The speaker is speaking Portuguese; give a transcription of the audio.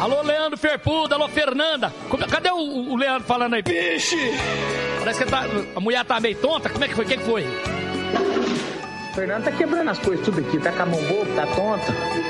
Alô, Leandro Ferpudo, alô, Fernanda. Cadê o Leandro falando aí? Vixe! Parece que a mulher tá meio tonta. Como é que foi? O que foi? O Fernando tá quebrando as coisas tudo aqui, tá com a mão boa, tá tonta.